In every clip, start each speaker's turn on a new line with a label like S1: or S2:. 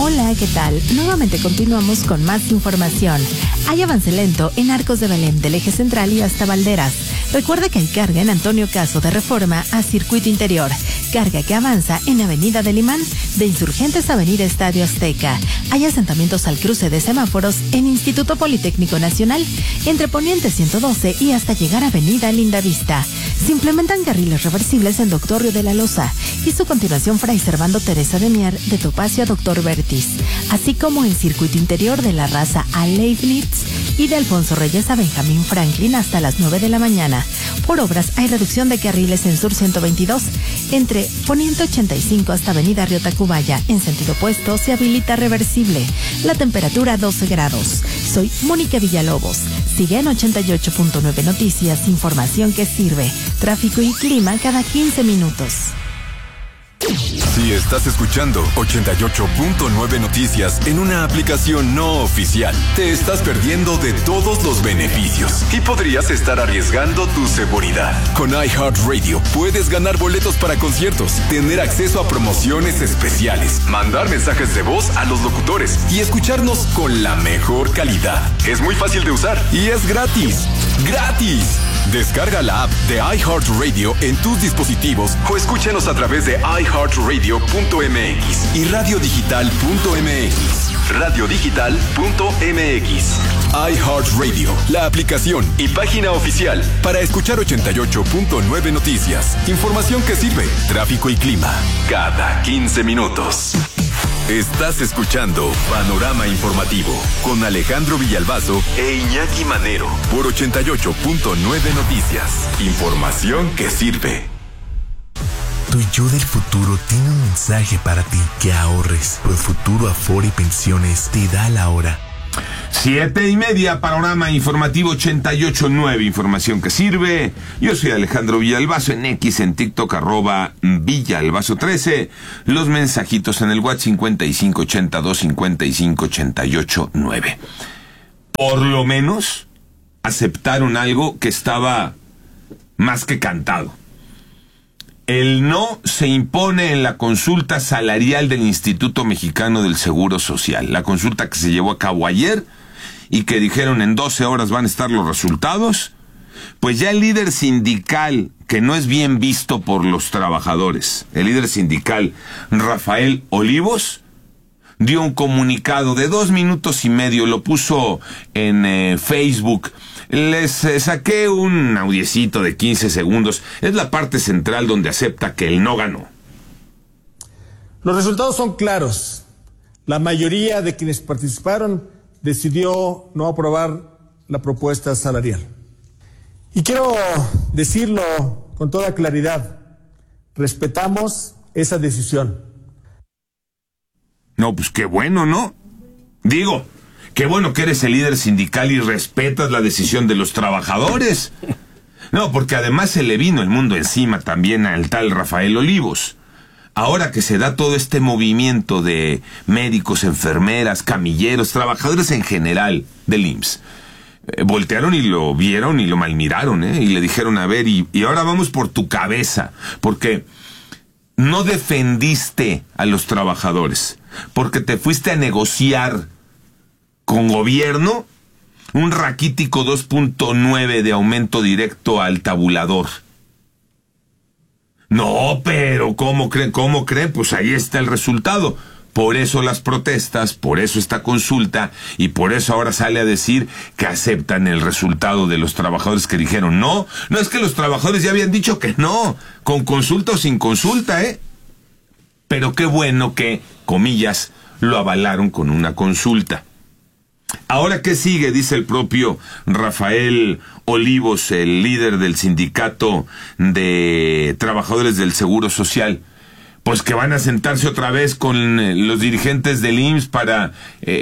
S1: Hola, ¿qué tal? Nuevamente continuamos con más información. Hay avance lento en Arcos de Belém del eje central y hasta Valderas. Recuerda que hay carga en Antonio Caso de Reforma a Circuito Interior. Carga que avanza en Avenida del Imán, de Insurgentes a Avenida Estadio Azteca. Hay asentamientos al cruce de semáforos en Instituto Politécnico Nacional, entre Poniente 112 y hasta llegar a Avenida Lindavista. Se implementan carriles reversibles en Doctor Río de la Loza y su continuación Fray Servando Teresa de Mier de Topacio a Doctor Vértiz, así como en Circuito Interior de La Raza a Leibniz y de Alfonso Reyes a Benjamín Franklin hasta las 9 de la mañana. Por obras hay reducción de carriles en Sur 122 entre Poniente 85 hasta Avenida Río Tacubaya. En sentido opuesto se habilita reversible. La temperatura 12 grados. Soy Mónica Villalobos. Sigue en 88.9 Noticias, información que sirve. Tráfico y clima cada 15 minutos.
S2: Si estás escuchando 88.9 Noticias en una aplicación no oficial, te estás perdiendo de todos los beneficios y podrías estar arriesgando tu seguridad. Con iHeartRadio puedes ganar boletos para conciertos, tener acceso a promociones especiales, mandar mensajes de voz a los locutores y escucharnos con la mejor calidad. Es muy fácil de usar y es gratis. ¡Gratis! Descarga la app de iHeartRadio en tus dispositivos o escúchanos a través de iHeartRadio.mx y radiodigital.mx. Radiodigital.mx. iHeartRadio, la aplicación y página oficial para escuchar 88.9 Noticias. Información que sirve, tráfico y clima cada 15 minutos. Estás escuchando Panorama Informativo con Alejandro Villalbazo e Iñaki Manero por 88.9 Noticias. Información que sirve.
S3: Tu yo del futuro tiene un mensaje para ti: que ahorres. Profuturo Afore y Pensiones te da la hora.
S4: 7:30, Panorama Informativo 88.9, información que sirve. Yo soy Alejandro Villalbazo, en X, en TikTok, @Villalbazo13. Los mensajitos en el WhatsApp 5582558889. Por lo menos aceptaron algo que estaba más que cantado. El no se impone en la consulta salarial del Instituto Mexicano del Seguro Social. La consulta que se llevó a cabo ayer y que dijeron en 12 horas van a estar los resultados. Pues ya el líder sindical, que no es bien visto por los trabajadores, el líder sindical Rafael Olivos, dio un comunicado de 2 minutos y medio, lo puso en Facebook. Les saqué un audiecito de 15 segundos. Es la parte central donde acepta que él no ganó.
S5: Los resultados son claros. La mayoría de quienes participaron decidió no aprobar la propuesta salarial. Y quiero decirlo con toda claridad: respetamos esa decisión.
S4: No, pues qué bueno, ¿no? Digo, qué bueno que eres el líder sindical y respetas la decisión de los trabajadores. No, porque además se le vino el mundo encima también al tal Rafael Olivos. Ahora que se da todo este movimiento de médicos, enfermeras, camilleros, trabajadores en general del IMSS, voltearon y lo vieron y lo malmiraron, y le dijeron, a ver, y ahora vamos por tu cabeza, porque no defendiste a los trabajadores, porque te fuiste a negociar con gobierno un raquítico 2.9 de aumento directo al tabulador. No, pero ¿cómo creen? Pues ahí está el resultado. Por eso las protestas, por eso esta consulta, y por eso ahora sale a decir que aceptan el resultado de los trabajadores que dijeron no. No, es que los trabajadores ya habían dicho que no, con consulta o sin consulta, Pero qué bueno que, comillas, lo avalaron con una consulta. Ahora, ¿qué sigue? Dice el propio Rafael Olivos, el líder del sindicato de trabajadores del Seguro Social. Pues que van a sentarse otra vez con los dirigentes del IMSS para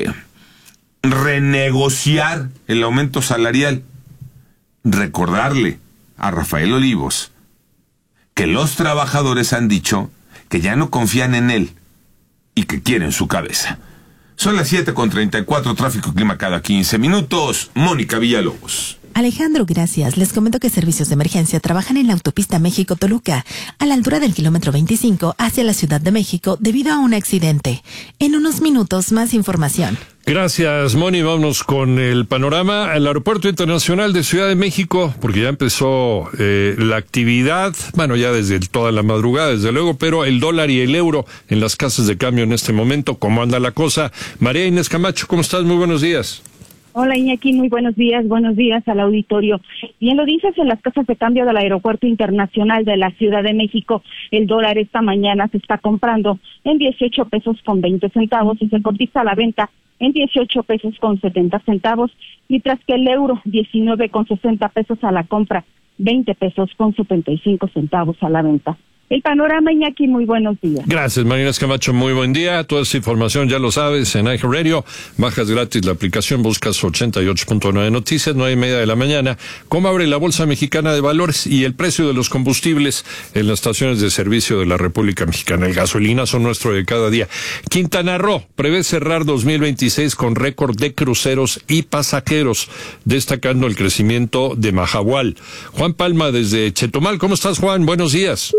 S4: renegociar el aumento salarial. Recordarle a Rafael Olivos que los trabajadores han dicho que ya no confían en él y que quieren su cabeza. Son las 7:34, tráfico y clima cada 15 minutos. Mónica Villalobos.
S1: Alejandro, gracias. Les comento que servicios de emergencia trabajan en la autopista México-Toluca, a la altura del kilómetro 25 hacia la Ciudad de México debido a un accidente. En unos minutos, más información.
S6: Gracias, Moni. Vámonos con el panorama. El Aeropuerto Internacional de Ciudad de México, porque ya empezó la actividad, bueno, ya desde toda la madrugada, desde luego, pero el dólar y el euro en las casas de cambio en este momento, ¿cómo anda la cosa? María Inés Camacho, ¿cómo estás? Muy buenos días.
S7: Hola Iñaki, muy buenos días al auditorio. Bien lo dices, en las casas de cambio del Aeropuerto Internacional de la Ciudad de México, el dólar esta mañana se está comprando en 18 pesos con 20 centavos y se cotiza a la venta en 18 pesos con 70 centavos, mientras que el euro 19 con 60 pesos a la compra, 20 pesos con 75 centavos a la venta. El panorama, Iñaki, muy buenos días.
S6: Gracias, Marina Camacho, muy buen día. Toda esta información ya lo sabes en iHeartRadio. Bajas gratis la aplicación, buscas 88.9 Noticias, 9:30 de la mañana. ¿Cómo abre la Bolsa Mexicana de Valores y el precio de los combustibles en las estaciones de servicio de la República Mexicana? El gasolinazo nuestro de cada día. Quintana Roo prevé cerrar 2026 con récord de cruceros y pasajeros, destacando el crecimiento de Mahahual. Juan Palma desde Chetumal. ¿Cómo estás, Juan? Buenos días.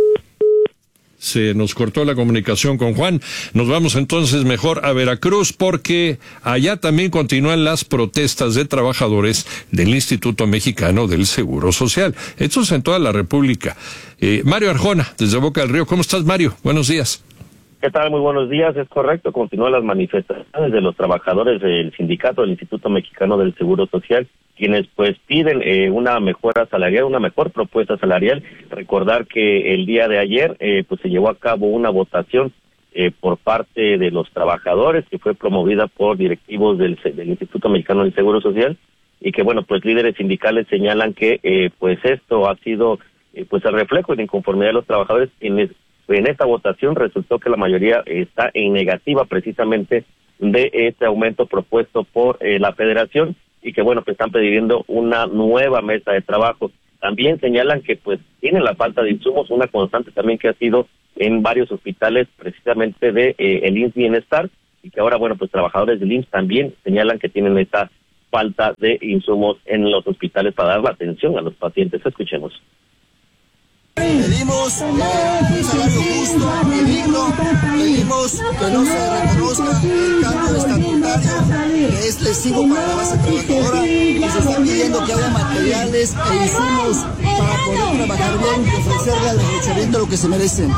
S6: Se nos cortó la comunicación con Juan. Nos vamos entonces mejor a Veracruz porque allá también continúan las protestas de trabajadores del Instituto Mexicano del Seguro Social. Esto es en toda la República. Mario Arjona, desde Boca del Río. ¿Cómo estás, Mario? Buenos días.
S8: ¿Qué tal? Muy buenos días. Es correcto, continúan las manifestaciones de los trabajadores del sindicato del Instituto Mexicano del Seguro Social, quienes pues piden una mejora salarial, una mejor propuesta salarial. Recordar que el día de ayer pues se llevó a cabo una votación por parte de los trabajadores que fue promovida por directivos del Instituto Mexicano del Seguro Social y que bueno, pues líderes sindicales señalan que pues esto ha sido pues el reflejo de la inconformidad de los trabajadores. En esta votación resultó que la mayoría está en negativa precisamente de este aumento propuesto por la federación y que bueno, pues están pidiendo una nueva mesa de trabajo. También señalan que pues tienen la falta de insumos, una constante también que ha sido en varios hospitales precisamente de el IMSS Bienestar y que ahora bueno, pues trabajadores del IMSS también señalan que tienen esta falta de insumos en los hospitales para dar la atención a los pacientes. Escuchemos.
S9: Pedimos un salario justo y digno, pedimos que no se reconozca el cambio estatutario que es lesivo para la base trabajadora y se está pidiendo que haya materiales e insumos para poder trabajar bien y ofrecerle al luchamiento lo que se merecen.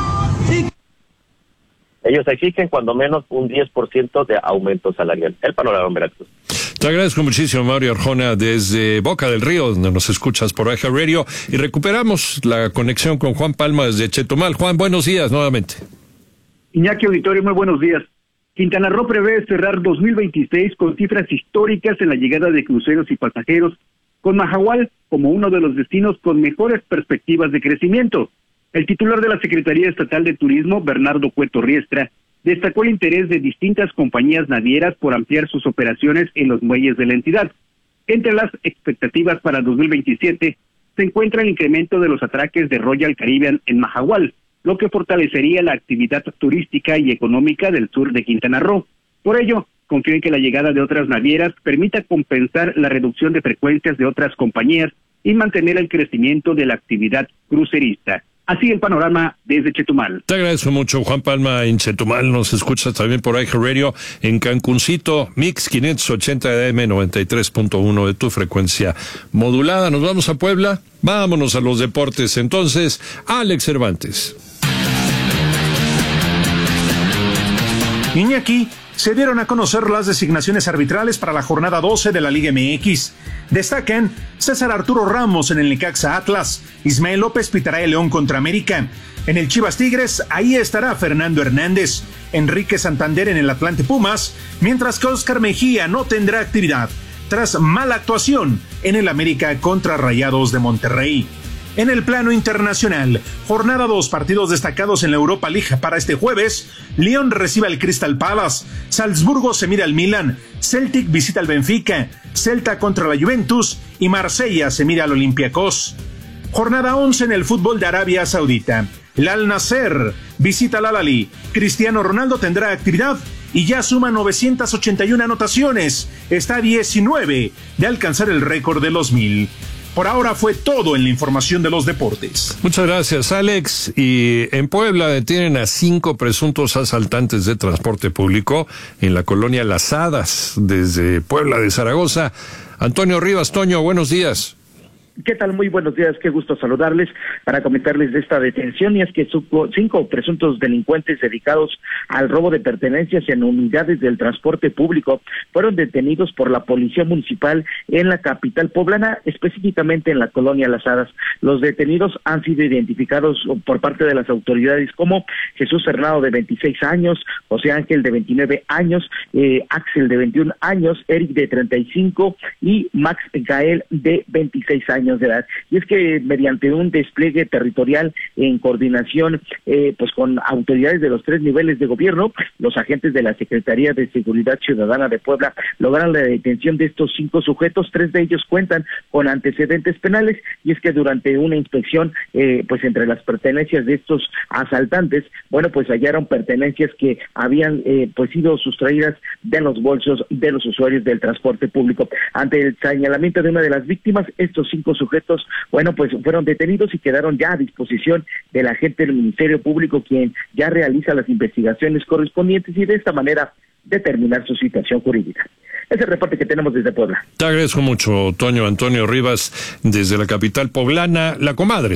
S8: Ellos exigen cuando menos un 10% de aumento salarial. El panorama en Veracruz.
S6: Te agradezco muchísimo, Mario Arjona, desde Boca del Río, donde nos escuchas por iHeartRadio, y recuperamos la conexión con Juan Palma desde Chetumal. Juan, buenos días nuevamente.
S10: Iñaki Auditorio, muy buenos días. Quintana Roo prevé cerrar 2026 con cifras históricas en la llegada de cruceros y pasajeros, con Mahahual como uno de los destinos con mejores perspectivas de crecimiento. El titular de la Secretaría Estatal de Turismo, Bernardo Cueto Riestra, destacó el interés de distintas compañías navieras por ampliar sus operaciones en los muelles de la entidad. Entre las expectativas para 2027 se encuentra el incremento de los atraques de Royal Caribbean en Mahahual, lo que fortalecería la actividad turística y económica del sur de Quintana Roo. Por ello, confío en que la llegada de otras navieras permita compensar la reducción de frecuencias de otras compañías y mantener el crecimiento de la actividad crucerista. Así el panorama desde Chetumal.
S6: Te agradezco mucho, Juan Palma, en Chetumal. Nos escuchas también por iHeartRadio en Cancuncito, Mix 580 AM 93.1 de tu frecuencia modulada. Nos vamos a Puebla. Vámonos a los deportes. Entonces, Alex Cervantes.
S11: Iñaki, se dieron a conocer las designaciones arbitrales para la jornada 12 de la Liga MX. Destacan César Arturo Ramos en el Necaxa Atlas, Ismael López pitará el León contra América. En el Chivas Tigres, ahí estará Fernando Hernández, Enrique Santander en el Atlante Pumas, mientras que Oscar Mejía no tendrá actividad, tras mala actuación en el América contra Rayados de Monterrey. En el plano internacional, jornada 2, partidos destacados en la Europa League para este jueves. Lyon recibe al Crystal Palace, Salzburgo se mide al Milan, Celtic visita al Benfica, Celta contra la Juventus y Marsella se mide al Olympiacos. Jornada 11 en el fútbol de Arabia Saudita. El Al Nasser visita al Al-Ahly, Cristiano Ronaldo tendrá actividad y ya suma 981 anotaciones, está a 19 de alcanzar el récord de los 1000. Por ahora fue todo en la información de los deportes.
S6: Muchas gracias, Alex. Y en Puebla detienen a 5 presuntos asaltantes de transporte público en la colonia Las Hadas, desde Puebla de Zaragoza. Antonio Rivas, Toño, buenos días.
S12: ¿Qué tal? Muy buenos días, qué gusto saludarles para comentarles de esta detención. Y es que 5 presuntos delincuentes dedicados al robo de pertenencias en unidades del transporte público fueron detenidos por la Policía Municipal en la capital poblana, específicamente en la colonia Las Hadas. Los detenidos han sido identificados por parte de las autoridades como Jesús Hernado, de 26 años, José Ángel, de 29 años, Axel, de 21 años, Eric, de 35 y Max Gael, de 26 años de edad. Y es que mediante un despliegue territorial en coordinación pues con autoridades de los 3 niveles de gobierno, los agentes de la Secretaría de Seguridad Ciudadana de Puebla lograron la detención de estos 5 sujetos. 3 de ellos cuentan con antecedentes penales, y es que durante una inspección pues entre las pertenencias de estos asaltantes, bueno, pues hallaron pertenencias que habían pues sido sustraídas de los bolsos de los usuarios del transporte público. Ante el señalamiento de una de las víctimas, estos 5 sujetos, bueno, pues fueron detenidos y quedaron ya a disposición del agente del Ministerio Público, quien ya realiza las investigaciones correspondientes y de esta manera determinar su situación jurídica. Es el reporte que tenemos desde Puebla.
S6: Te agradezco mucho, Toño. Antonio Rivas, desde la capital poblana, La Comadre,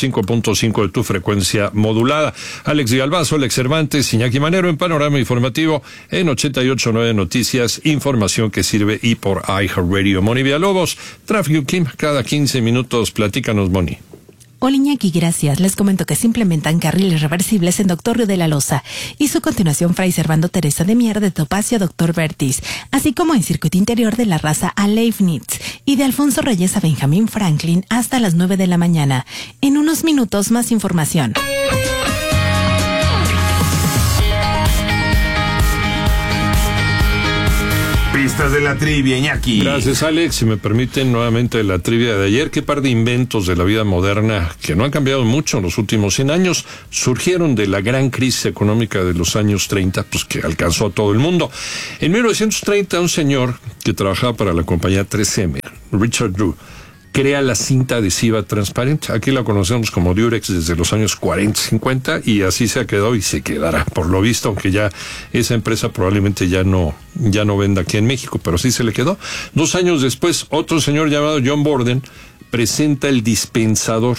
S6: 105.5 de tu frecuencia modulada. Alex Galvazo, Alex Cervantes, Iñaki Manero en Panorama Informativo en 88.9 Noticias, información que sirve y por iHeartRadio. Moni Villalobos, Tráfico Kim, cada 15 minutos. Platícanos, Moni.
S1: Hola, Iñaki, gracias. Les comento que se implementan carriles reversibles en Doctor Río de la Loza y su continuación Fray Servando Teresa de Mier de Topacio a Doctor Vertis, así como en circuito interior de La Raza a Leibniz y de Alfonso Reyes a Benjamín Franklin hasta las 9 de la mañana. En unos minutos más información.
S4: Pistas de la trivia, Iñaki.
S6: Gracias, Alex. Si me permiten, nuevamente la trivia de ayer. Qué par de inventos de la vida moderna que no han cambiado mucho en los últimos 100 años surgieron de la gran crisis económica de los años 30, pues que alcanzó a todo el mundo. En 1930, un señor que trabajaba para la compañía 3M, Richard Drew, crea la cinta adhesiva transparente. Aquí la conocemos como Durex desde los años 40, 50, y así se ha quedado y se quedará, por lo visto, aunque ya esa empresa probablemente ya no venda aquí en México, pero sí se le quedó. 2 años después, otro señor llamado John Borden presenta el dispensador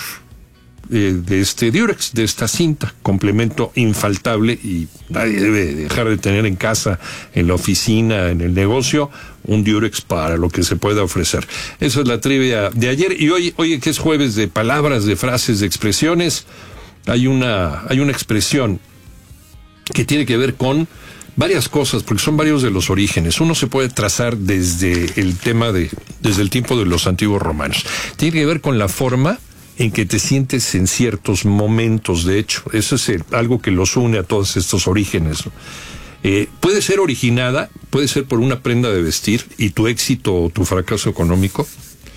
S6: de este Durex, de esta cinta, complemento infaltable, y nadie debe dejar de tener en casa, en la oficina, en el negocio, un Durex para lo que se pueda ofrecer. Esa es la trivia de ayer. Y hoy que es jueves de palabras, de frases, de expresiones, hay una expresión que tiene que ver con varias cosas, porque son varios de los orígenes. Uno se puede trazar desde el tiempo de los antiguos romanos. Tiene que ver con la forma en que te sientes en ciertos momentos. De hecho, eso es algo que los une a todos estos orígenes, ¿no? Puede ser originada, puede ser por una prenda de vestir y tu éxito o tu fracaso económico,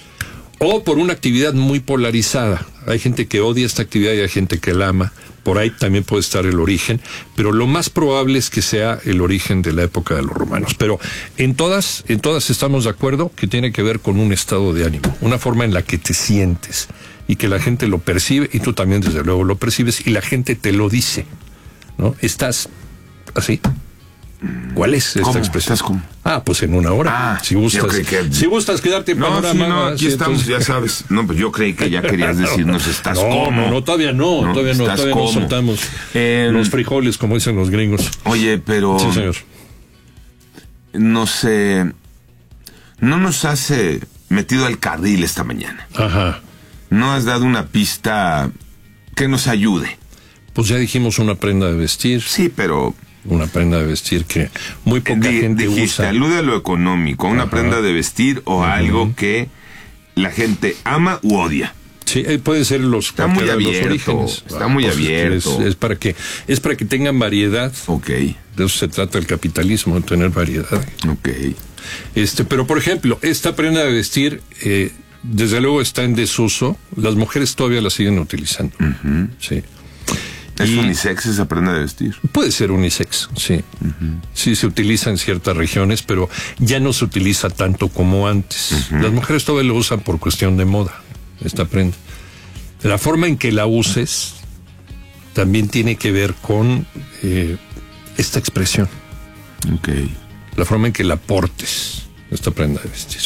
S6: o por una actividad muy polarizada. Hay gente que odia esta actividad y hay gente que la ama. Por ahí también puede estar el origen, pero lo más probable es que sea el origen de la época de los romanos. Pero en todas estamos de acuerdo que tiene que ver con un estado de ánimo, una forma en la que te sientes y que la gente lo percibe, y tú también desde luego lo percibes, y la gente te lo dice, ¿no? Estás así. ¿Cuál es esta expresión?
S4: ¿Estás cómo?
S6: Pues en una hora. Si gustas quedarte en Panorama.
S4: No, aquí estamos, ya sabes. No, pues yo creí que ya querías decirnos estás cómo.
S6: No, todavía no soltamos los frijoles, como dicen los gringos.
S4: Oye, pero...
S6: Sí, señor.
S4: No sé, no nos has metido al carril esta mañana.
S6: Ajá.
S4: No has dado una pista que nos ayude.
S6: Pues ya dijimos una prenda de vestir.
S4: Sí, pero...
S6: Una prenda de vestir que muy poca gente usa.
S4: Alude a lo económico, a una prenda de vestir o a algo que la gente ama u odia.
S6: Sí, puede ser
S4: está muy abierto,
S6: los orígenes.
S4: Está muy abierto.
S6: Es para que tengan variedad.
S4: Ok.
S6: De eso se trata el capitalismo, de tener variedad.
S4: Ok.
S6: Pero por ejemplo, esta prenda de vestir, desde luego está en desuso. Las mujeres todavía la siguen utilizando. Sí.
S4: ¿Es unisex esa prenda de vestir?
S6: Puede ser unisex, sí. Sí, se utiliza en ciertas regiones, pero ya no se utiliza tanto como antes. Las mujeres todavía lo usan por cuestión de moda. esta prenda. La forma en que la uses también tiene que ver con esta expresión.
S4: Ok.
S6: La forma en que la portes, esta prenda de vestir.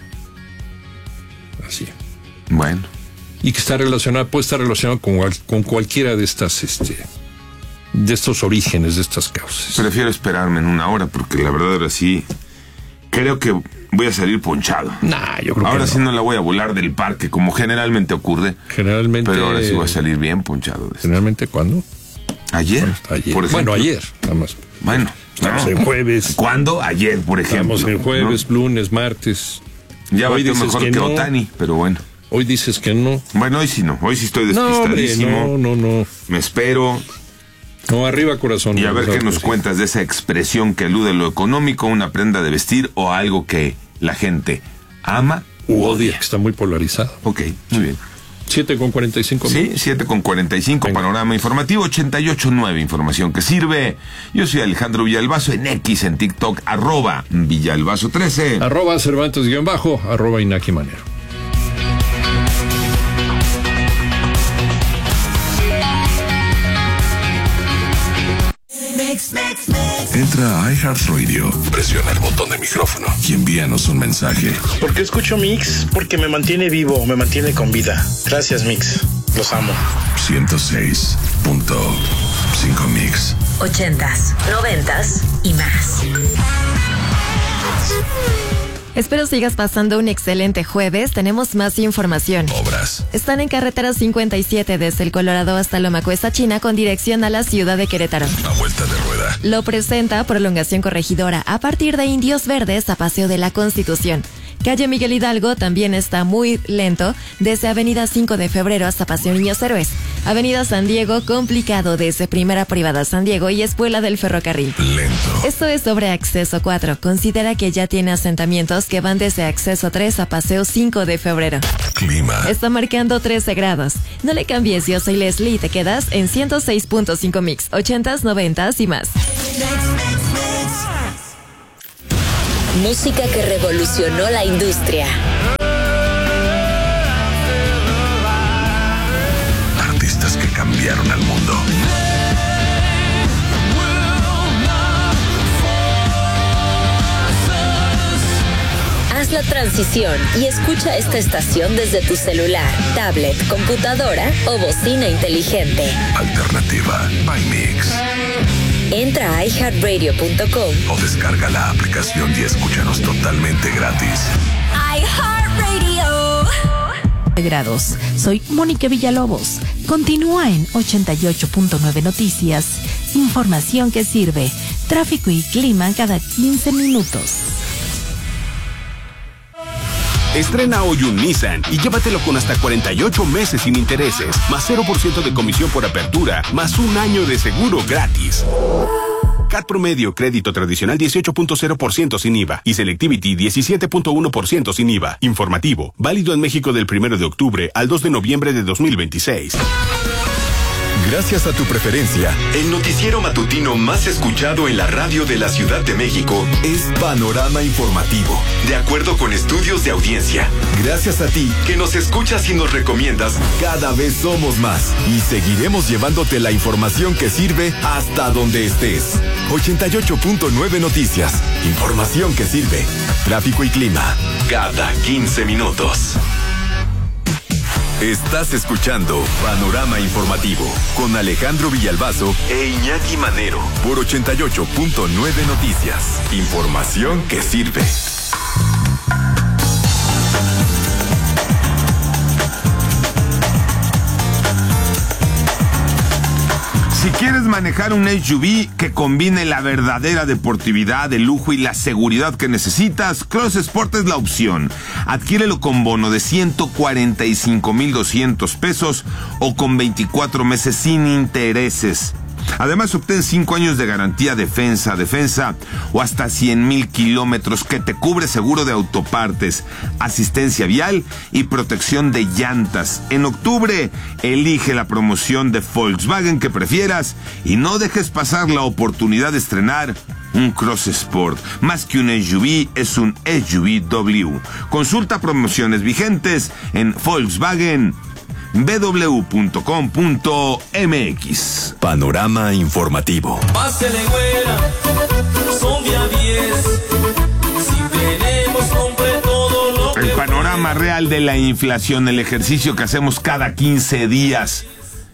S6: Así.
S4: Bueno.
S6: Y que está relacionada, puede estar relacionada con cualquiera de estas, de estos orígenes, de estas causas.
S4: Prefiero esperarme en una hora, porque la verdad ahora sí, creo que voy a salir ponchado.
S6: Yo creo
S4: ahora
S6: que
S4: sí no la voy a volar del parque, como generalmente ocurre.
S6: Generalmente.
S4: Pero ahora sí voy a salir bien ponchado.
S6: ¿Generalmente cuándo?
S4: ¿Ayer?
S6: Ayer.
S4: Por ejemplo.
S6: Bueno, ayer, nada más.
S4: Bueno.
S6: Estamos en jueves.
S4: ¿Cuándo? Ayer, por ejemplo.
S6: Estamos en jueves, ¿no? Lunes, martes.
S4: Ya hoy dices mejor que Otani, pero bueno.
S6: Hoy dices que no.
S4: Bueno, hoy sí no. Hoy sí estoy despistadísimo.
S6: No.
S4: Me espero.
S6: No, arriba corazón.
S4: Y a ver qué nos cuentas de esa expresión que alude a lo económico, una prenda de vestir o algo que la gente ama u odia.
S6: Está muy polarizado.
S4: Ok, muy bien.
S6: 7:45.
S4: Sí, 7:45, panorama informativo, 88.9, información que sirve. Yo soy Alejandro Villalbazo, en X, en TikTok, @Villalbazo13.
S6: @Cervantes_, @Inaki Manero.
S3: Entra a iHeartRadio, presiona el botón de micrófono y envíanos un mensaje.
S13: ¿Por qué escucho Mix? Porque me mantiene vivo, me mantiene con vida. Gracias, Mix. Los amo.
S3: 106.5 Mix.
S14: 80s, 90s y más.
S1: Espero sigas pasando un excelente jueves. Tenemos más información.
S3: Obras.
S1: Están en carretera 57 desde el Colorado hasta Loma Cuesta China con dirección a la ciudad de Querétaro.
S3: A vuelta de rueda.
S1: Lo presenta Prolongación Corregidora a partir de Indios Verdes a Paseo de la Constitución. Calle Miguel Hidalgo también está muy lento desde Avenida 5 de Febrero hasta Paseo Niños Héroes. Avenida San Diego complicado desde Primera Privada San Diego y Espuela del Ferrocarril.
S3: Lento.
S1: Esto es sobre Acceso 4. Considera que ya tiene asentamientos que van desde Acceso 3 a Paseo 5 de Febrero.
S3: Clima.
S1: Está marcando 13 grados. No le cambies, yo soy Leslie y te quedas en 106.5 Mix, 80s, 90s y más.
S14: Música que revolucionó la industria.
S3: Artistas que cambiaron al mundo.
S14: Haz la transición y escucha esta estación desde tu celular, tablet, computadora o bocina inteligente.
S3: Alternativa by Mix.
S14: Entra a iHeartRadio.com
S3: o descarga la aplicación y escúchanos totalmente gratis.
S14: iHeartRadio.
S1: Grados. Soy Mónica Villalobos. Continúa en 88.9 Noticias. Información que sirve. Tráfico y clima cada 15 minutos.
S15: Estrena hoy un Nissan y llévatelo con hasta 48 meses sin intereses, más 0% de comisión por apertura, más un año de seguro gratis. CAT promedio, crédito tradicional 18.0% sin IVA y Selectivity 17.1% sin IVA. Informativo, válido en México del 1 de octubre al 2 de noviembre de 2026.
S2: Gracias a tu preferencia, el noticiero matutino más escuchado en la radio de la Ciudad de México es Panorama Informativo, de acuerdo con estudios de audiencia. Gracias a ti, que nos escuchas y nos recomiendas, cada vez somos más y seguiremos llevándote la información que sirve hasta donde estés. 88.9 Noticias, información que sirve. Tráfico y clima, cada 15 minutos. Estás escuchando Panorama Informativo con Alejandro Villalbazo e Iñaki Manero por 88.9 Noticias. Información que sirve.
S4: Si quieres manejar un SUV que combine la verdadera deportividad, el lujo y la seguridad que necesitas, Cross Sport es la opción. Adquiérelo con bono de 145,200 pesos o con 24 meses sin intereses. Además, obtén 5 años de garantía defensa o hasta 100,000 kilómetros que te cubre seguro de autopartes, asistencia vial y protección de llantas. En octubre, elige la promoción de Volkswagen que prefieras y no dejes pasar la oportunidad de estrenar un Cross Sport. Más que un SUV, es un SUV-W. Consulta promociones vigentes en Volkswagen bw.com.mx.
S2: Panorama informativo.
S16: Pásele, güera, son día 10. Si tenemos, compre todo lo
S4: El panorama real de la inflación, el ejercicio que hacemos cada 15 días.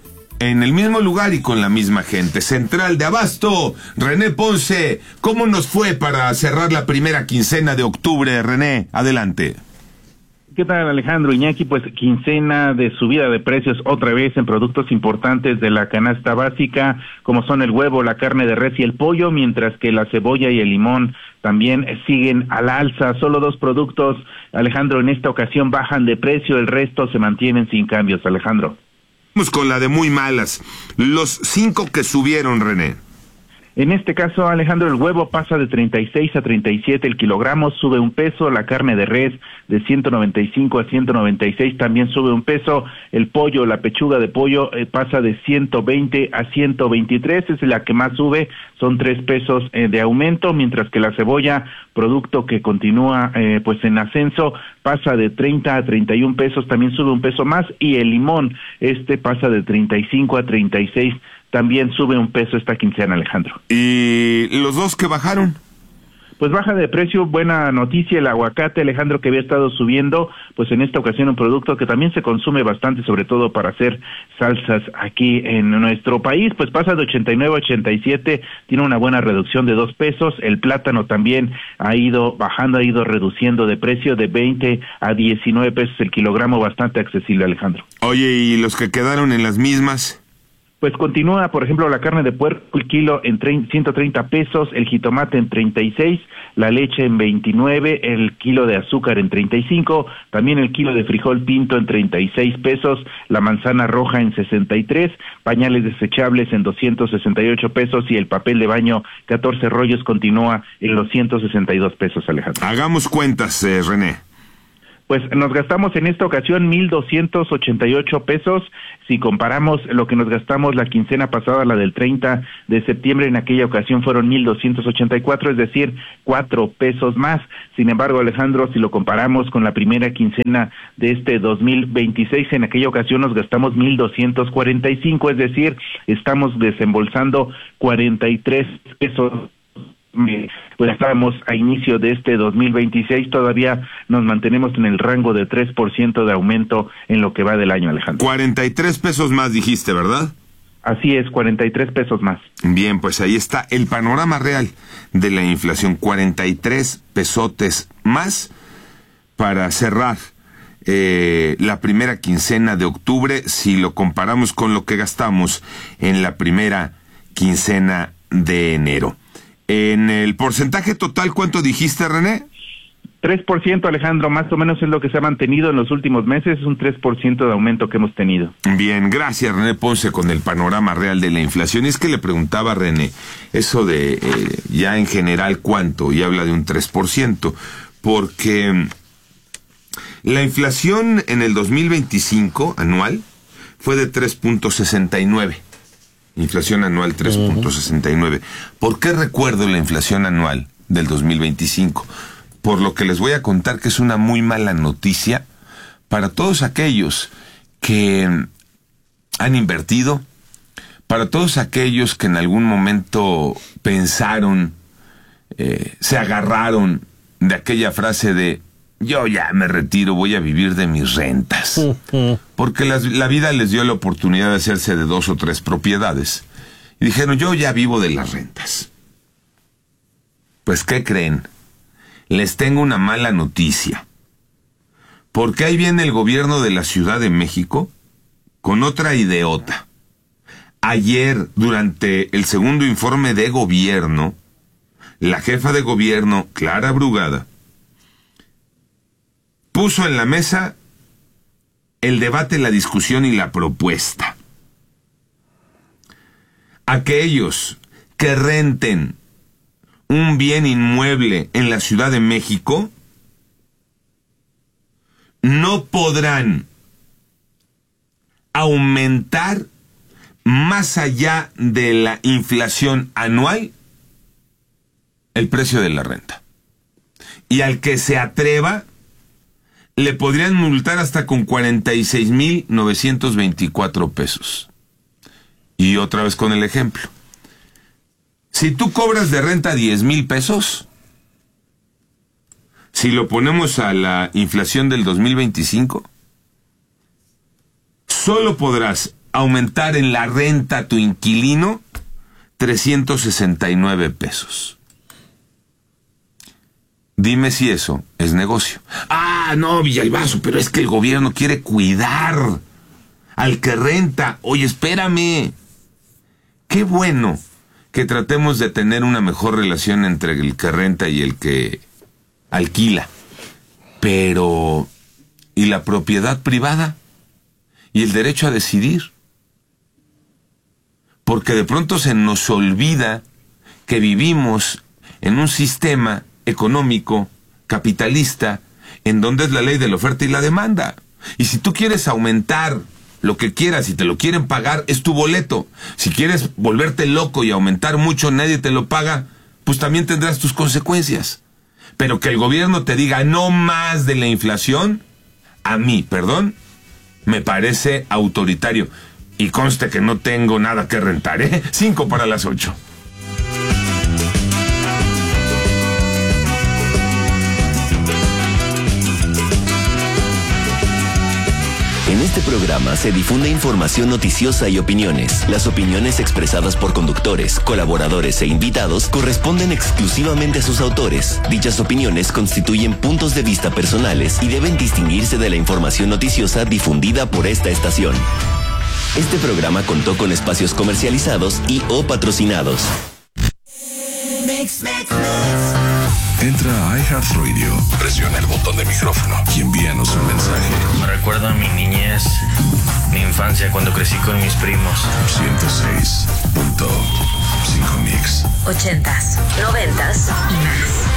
S4: En el mismo lugar y con la misma gente. Central de Abasto, René Ponce. ¿Cómo nos fue para cerrar la primera quincena de octubre, René? Adelante.
S17: ¿Qué tal, Alejandro? Iñaki? Pues quincena de subida de precios otra vez en productos importantes de la canasta básica, como son el huevo, la carne de res y el pollo, mientras que la cebolla y el limón también siguen al alza. Solo 2 productos, Alejandro, en esta ocasión bajan de precio, el resto se mantienen sin cambios, Alejandro.
S4: Vamos con la de muy malas. Los 5 que subieron, René.
S17: En este caso, Alejandro, el huevo pasa de 36 a 37 el kilogramo, sube un peso, la carne de res de 195 a 196 también sube un peso, el pollo, la pechuga de pollo pasa de 120 a 123, es la que más sube, son 3 pesos de aumento, mientras que la cebolla, producto que continúa pues en ascenso, pasa de 30 a 31 pesos, también sube un peso más, y el limón, pasa de 35 a 36, también sube un peso esta quincena, Alejandro.
S4: ¿Y los 2 que bajaron?
S17: Pues baja de precio, buena noticia, el aguacate, Alejandro, que había estado subiendo, pues en esta ocasión un producto que también se consume bastante, sobre todo para hacer salsas aquí en nuestro país, pues pasa de 89 a 87, tiene una buena reducción de 2 pesos, el plátano también ha ido bajando, ha ido reduciendo de precio de 20 a 19 pesos el kilogramo, bastante accesible, Alejandro.
S4: Oye, ¿y los que quedaron en las mismas?
S17: Pues continúa, por ejemplo, la carne de puerco, el kilo en 130 pesos, el jitomate en 36, la leche en 29, el kilo de azúcar en 35, también el kilo de frijol pinto en 36 pesos, la manzana roja en 63, pañales desechables en 268 pesos y el papel de baño 14 rollos continúa en los 162 pesos, Alejandro.
S4: Hagamos cuentas, René.
S17: Pues nos gastamos en esta ocasión 1,288 pesos. Si comparamos lo que nos gastamos la quincena pasada, la del 30 de septiembre, en aquella ocasión fueron 1,284, es decir, 4 pesos más. Sin embargo, Alejandro, si lo comparamos con la primera quincena de este 2026, en aquella ocasión nos gastamos 1,245, es decir, estamos desembolsando 43 pesos. Pues estábamos a inicio de este 2026, todavía nos mantenemos en el rango de 3% de aumento en lo que va del año, Alejandro.
S4: 43 pesos más dijiste, ¿verdad?
S17: Así es, 43 pesos más.
S4: Bien, pues ahí está el panorama real de la inflación, 43 pesotes más para cerrar la primera quincena de octubre, si lo comparamos con lo que gastamos en la primera quincena de enero. En el porcentaje total, ¿cuánto dijiste, René?
S17: 3%, Alejandro, más o menos es lo que se ha mantenido en los últimos meses, es un 3% de aumento que hemos tenido.
S4: Bien, gracias, René Ponce, con el panorama real de la inflación. Y es que le preguntaba a René, eso de ya en general cuánto, y habla de un 3%, porque la inflación en el 2025 anual fue de 3.69. Inflación anual 3.69. ¿Por qué recuerdo la inflación anual del 2025? Por lo que les voy a contar, que es una muy mala noticia para todos aquellos que han invertido, para todos aquellos que en algún momento pensaron, se agarraron de aquella frase de yo ya me retiro, voy a vivir de mis rentas. Porque la vida les dio la oportunidad de hacerse de 2 o 3 propiedades. Y dijeron, yo ya vivo de las rentas. Pues, ¿qué creen? Les tengo una mala noticia. Porque ahí viene el gobierno de la Ciudad de México con otra ideota. Ayer, durante el segundo informe de gobierno, la jefa de gobierno, Clara Brugada, puso en la mesa el debate, la discusión y la propuesta. Aquellos que renten un bien inmueble en la Ciudad de México no podrán aumentar más allá de la inflación anual el precio de la renta. Y al que se atreva, le podrían multar hasta con 46,924 pesos. Y otra vez con el ejemplo. Si tú cobras de renta 10,000 pesos, si lo ponemos a la inflación del 2025, solo podrás aumentar en la renta a tu inquilino 369 pesos. Dime si eso es negocio. Ah, no, Villalbazo, pero es que el gobierno quiere cuidar al que renta. Oye, espérame. Qué bueno que tratemos de tener una mejor relación entre el que renta y el que alquila. Pero, ¿y la propiedad privada? ¿Y el derecho a decidir? Porque de pronto se nos olvida que vivimos en un sistema económico, capitalista, en donde es la ley de la oferta y la demanda. Y si tú quieres aumentar lo que quieras y te lo quieren pagar, es tu boleto. Si quieres volverte loco y aumentar mucho, nadie te lo paga, pues también tendrás tus consecuencias. Pero que el gobierno te diga no más de la inflación, a mí, perdón, me parece autoritario. Y conste que no tengo nada que rentar, ¿eh? 7:55.
S18: En este programa se difunde información noticiosa y opiniones. Las opiniones expresadas por conductores, colaboradores e invitados corresponden exclusivamente a sus autores. Dichas opiniones constituyen puntos de vista personales y deben distinguirse de la información noticiosa difundida por esta estación. Este programa contó con espacios comercializados y o patrocinados.
S3: Entra a iHeartRadio, presiona el botón de micrófono y envíanos un mensaje.
S19: Me recuerda a mi niñez, mi infancia cuando crecí con mis primos.
S3: 106.5 Mix.
S14: 80s, 90s y más.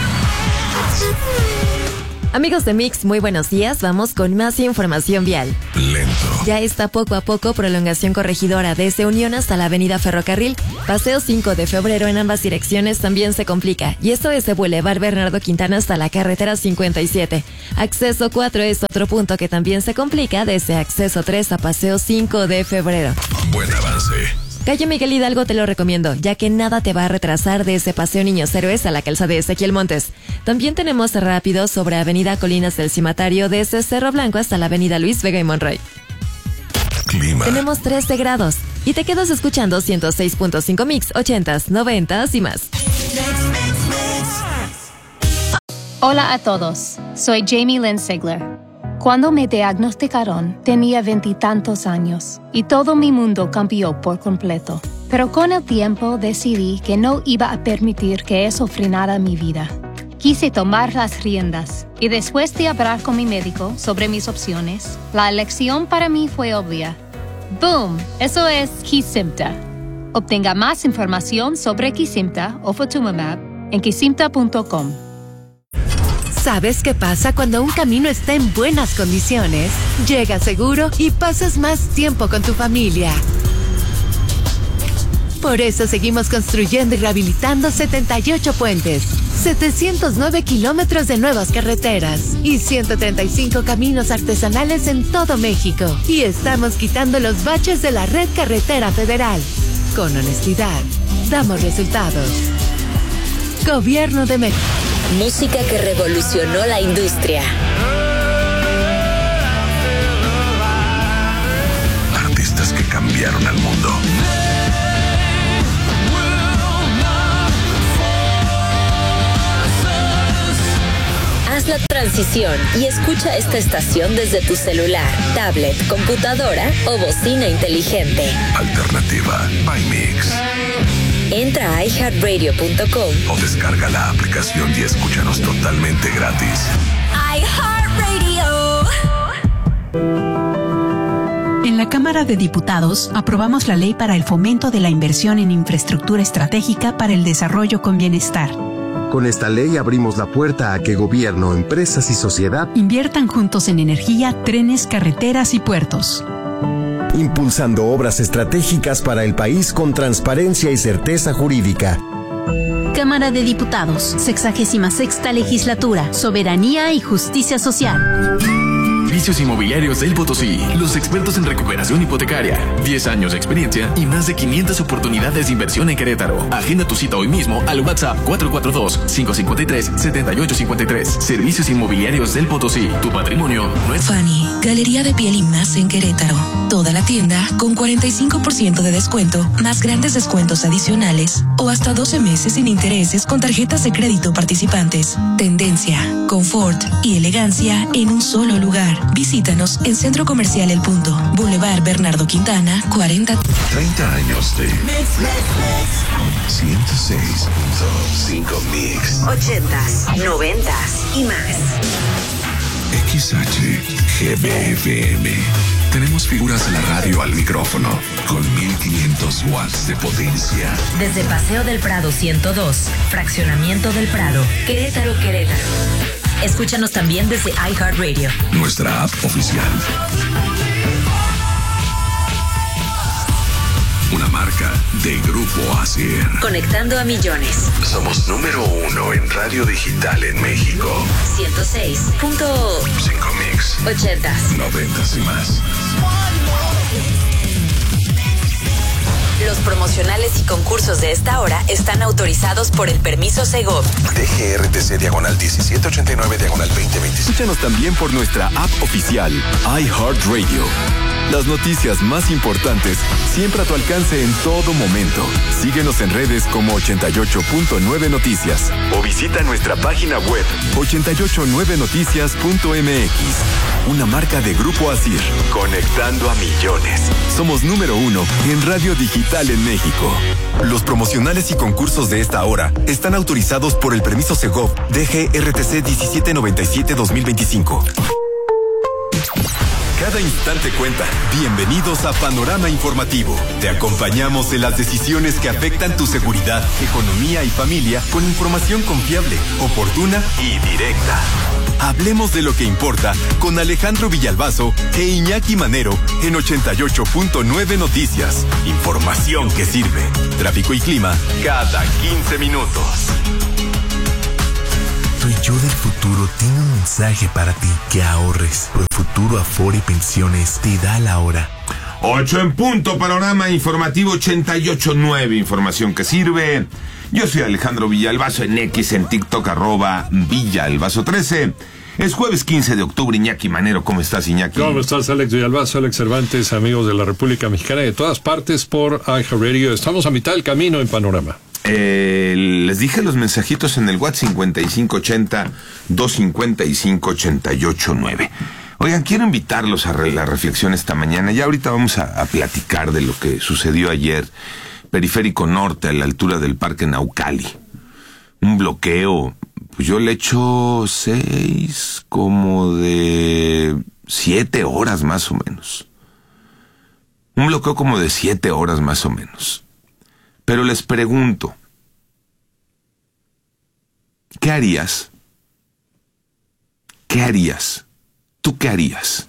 S1: Amigos de Mix, muy buenos días. Vamos con más información vial.
S3: Lento.
S1: Ya está poco a poco prolongación corregidora desde Unión hasta la avenida Ferrocarril. Paseo 5 de febrero en ambas direcciones también se complica. Y esto es de Boulevard Bernardo Quintana hasta la carretera 57. Acceso 4 es otro punto que también se complica desde Acceso 3 a Paseo 5 de febrero.
S3: Buen avance.
S1: Calle Miguel Hidalgo te lo recomiendo, ya que nada te va a retrasar desde Paseo Niños Héroes a la calzada de Ezequiel Montes. También tenemos rápido sobre Avenida Colinas del Cimatario desde Cerro Blanco hasta la Avenida Luis Vega y Monroy.
S3: Clima.
S1: Tenemos 13 grados y te quedas escuchando 106.5 Mix, 80s, 90s y más.
S20: Hola a todos, soy Jamie Lynn Sigler. Cuando me diagnosticaron, tenía 20 y tantos años y todo mi mundo cambió por completo. Pero con el tiempo decidí que no iba a permitir que eso frenara mi vida. Quise tomar las riendas y después de hablar con mi médico sobre mis opciones, la elección para mí fue obvia. ¡Boom! Eso es Kesimpta. Obtenga más información sobre Kesimpta o Ofatumumab en kesimpta.com.
S21: ¿Sabes qué pasa cuando un camino está en buenas condiciones? Llega seguro y pasas más tiempo con tu familia. Por eso seguimos construyendo y rehabilitando 78 puentes, 709 kilómetros de nuevas carreteras y 135 caminos artesanales en todo México. Y estamos quitando los baches de la red carretera federal. Con honestidad, damos resultados. Gobierno de México.
S14: Música que revolucionó la industria.
S3: Artistas que cambiaron al mundo.
S14: Haz la transición y escucha esta estación desde tu celular, tablet, computadora o bocina inteligente.
S3: Alternativa by Mix.
S14: Entra a iHeartRadio.com
S3: o descarga la aplicación y escúchanos totalmente gratis.
S14: iHeartRadio.
S22: En la Cámara de Diputados aprobamos la ley para el fomento de la inversión en infraestructura estratégica para el desarrollo con bienestar.
S23: Con esta ley abrimos la puerta a que gobierno, empresas y sociedad
S22: inviertan juntos en energía, trenes, carreteras y puertos.
S23: Impulsando obras estratégicas para el país con transparencia y certeza jurídica.
S22: Cámara de Diputados, 66ª Legislatura, Soberanía y Justicia Social.
S5: Servicios Inmobiliarios del Potosí, los expertos en recuperación hipotecaria, 10 años de experiencia y más de 500 oportunidades de inversión en Querétaro. Agenda tu cita hoy mismo al WhatsApp 442-553-7853. Servicios Inmobiliarios del Potosí, tu patrimonio no es...
S7: Fanny, Galería de Piel y Más en Querétaro. Toda la tienda con 45% de descuento, más grandes descuentos adicionales o hasta 12 meses sin intereses con tarjetas de crédito participantes. Tendencia, confort y elegancia en un solo lugar. Visítanos en Centro Comercial El Punto, Boulevard Bernardo Quintana, 40.
S3: 30 años de 106.5 Mix.
S9: 80s, 90s y más.
S3: XHGBFM. Tenemos figuras de la radio al micrófono con 1500 watts de potencia.
S9: Desde Paseo del Prado 102, Fraccionamiento del Prado, Querétaro, Querétaro. Escúchanos también desde iHeartRadio.
S3: Nuestra app oficial. Una marca de Grupo ASIR.
S9: Conectando a millones.
S3: Somos número 1 en radio digital en México.
S9: 106.5
S3: Mix.
S9: 80s,
S3: 90s y más.
S9: Los promocionales y concursos de esta hora están autorizados por el permiso Segov.
S3: DGRTC/1789/2020.
S15: Escúchanos también por nuestra app oficial, iHeartRadio. Las noticias más importantes siempre a tu alcance en todo momento. Síguenos en redes como 88.9 Noticias o visita nuestra página web 889noticias.mx. Una marca de Grupo ASIR, conectando a millones. Somos número 1 en radio digital en México. Los promocionales y concursos de esta hora están autorizados por el permiso Segov DGRTC 1797-2025. Cada instante cuenta. Bienvenidos a Panorama Informativo. Te acompañamos en las decisiones que afectan tu seguridad, economía y familia con información confiable, oportuna y directa. Hablemos de lo que importa con Alejandro Villalbazo e Iñaki Manero en 88.9 Noticias. Información que sirve. Tráfico y clima cada 15 minutos.
S3: Tu yo del futuro tiene un mensaje para ti. Que ahorres. Por Futuro Afore Pensiones te da la hora.
S4: 8 en punto, Panorama Informativo 88.9, información que sirve. Yo soy Alejandro Villalbazo en X, en TikTok, @Villalbazo13. Es jueves 15 de octubre, Iñaki Manero. ¿Cómo estás, Iñaki?
S6: ¿Cómo estás, Alex Villalbazo, Alex Cervantes, amigos de la República Mexicana y de todas partes por iHeartRadio? Estamos a mitad del camino en Panorama.
S4: Les dije los mensajitos en el WhatsApp 5580-255-889. Oigan, quiero invitarlos a la reflexión esta mañana. Ya ahorita vamos a platicar de lo que sucedió ayer. Periférico Norte, a la altura del Parque Naucali. Un bloqueo, pues yo le echo 6, como de 7 horas más o menos. Un bloqueo como de 7 horas más o menos. Pero les pregunto, ¿qué harías? ¿Qué harías? ¿Tú qué harías?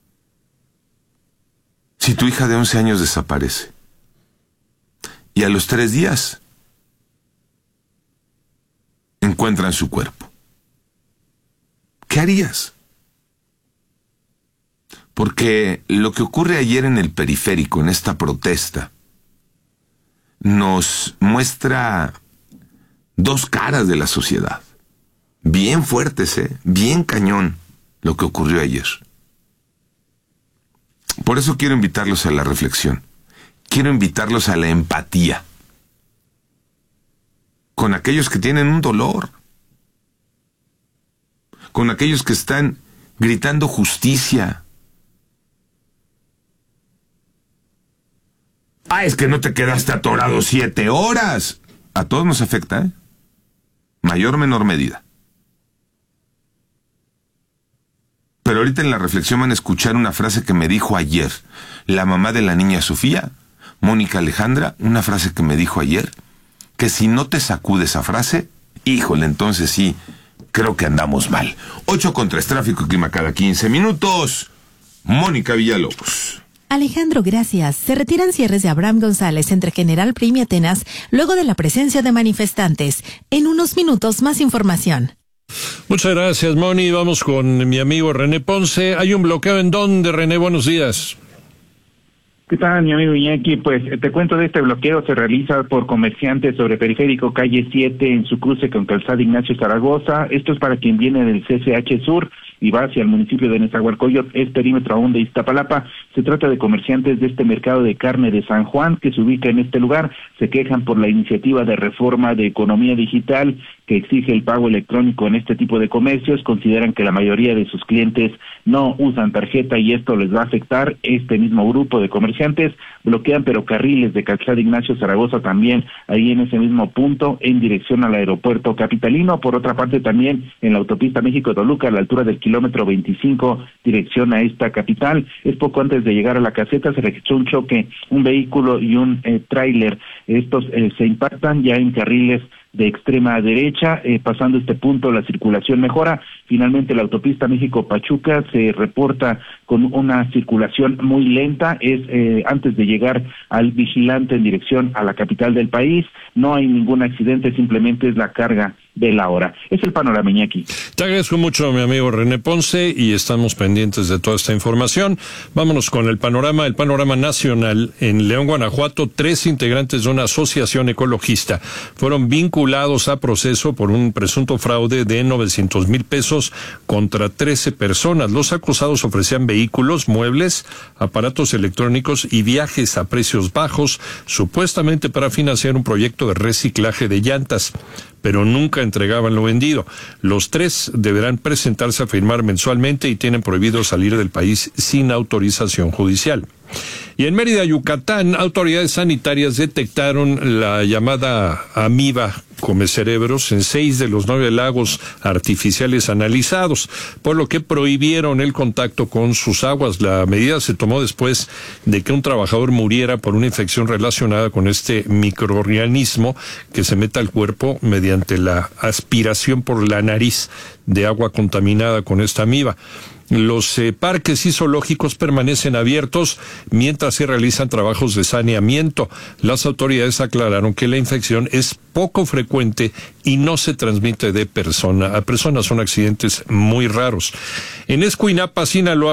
S4: Si tu hija de 11 años desaparece y a los 3 días encuentran su cuerpo. ¿Qué harías? Porque lo que ocurre ayer en el periférico, en esta protesta, nos muestra dos caras de la sociedad. Bien fuertes, bien cañón lo que ocurrió ayer. Por eso quiero invitarlos a la reflexión. Quiero invitarlos a la empatía con aquellos que tienen un dolor, con aquellos que están gritando justicia. Es que no te quedaste atorado 7 horas. A todos nos afecta, mayor o menor medida. Pero ahorita en la reflexión van a escuchar una frase que me dijo ayer la mamá de la niña Sofía, Mónica Alejandra, una frase que me dijo ayer, que si no te sacude esa frase, híjole, entonces sí, creo que andamos mal. 8:03, tráfico y clima cada 15 minutos. Mónica Villalobos.
S1: Alejandro, gracias. Se retiran cierres de Abraham González entre General Prim y Atenas luego de la presencia de manifestantes. En unos minutos, más información.
S6: Muchas gracias, Moni. Vamos con mi amigo René Ponce. ¿Hay un bloqueo en dónde, René? Buenos días.
S17: ¿Qué tal, mi amigo Iñaki? Pues te cuento de este bloqueo. Se realiza por comerciantes sobre Periférico, calle 7, en su cruce con Calzada Ignacio Zaragoza. Esto es para quien viene del CCH Sur y va hacia el municipio de Nezahualcóyotl, es perímetro aún de Iztapalapa. Se trata de comerciantes de este mercado de carne de San Juan que se ubica en este lugar. Se quejan por la iniciativa de reforma de economía digital que exige el pago electrónico en este tipo de comercios. Consideran que la mayoría de sus clientes no usan tarjeta y esto les va a afectar. Este mismo grupo de comerciantes bloquean carriles de Calzada Ignacio Zaragoza también ahí en ese mismo punto en dirección al aeropuerto capitalino. Por otra parte, también en la autopista México-Toluca a la altura del kilómetro 25 dirección a esta capital. Es poco antes de llegar a la caseta, se registró un choque, un vehículo y un tráiler. Estos se impactan ya en carriles de extrema derecha. Pasando este punto la circulación mejora. Finalmente la autopista México-Pachuca se reporta con una circulación muy lenta. Es antes de llegar al Vigilante en dirección a la capital del país. No hay ningún accidente, simplemente es la carga de la hora. Es el panorama, Iñaki.
S6: Te agradezco mucho, mi amigo René Ponce, y estamos pendientes de toda esta información. Vámonos con el panorama nacional. En León, Guanajuato, 3 integrantes de una asociación ecologista fueron vinculados a proceso por un presunto fraude de 900,000 pesos contra 13 personas. Los acusados ofrecían vehículos, muebles, aparatos electrónicos y viajes a precios bajos, supuestamente para financiar un proyecto de reciclaje de llantas, pero nunca entregaban lo vendido. Los 3 deberán presentarse a firmar mensualmente y tienen prohibido salir del país sin autorización judicial. Y en Mérida, Yucatán, autoridades sanitarias detectaron la llamada amiba comecerebros en 6 de los 9 lagos artificiales analizados, por lo que prohibieron el contacto con sus aguas. La medida se tomó después de que un trabajador muriera por una infección relacionada con este microorganismo que se mete al cuerpo mediante la aspiración por la nariz de agua contaminada con esta amiba. Los parques y zoológicos permanecen abiertos mientras se realizan trabajos de saneamiento. Las autoridades aclararon que la infección es poco frecuente y no se transmite de persona a persona. Son accidentes muy raros. En Escuinapa, Sinaloa,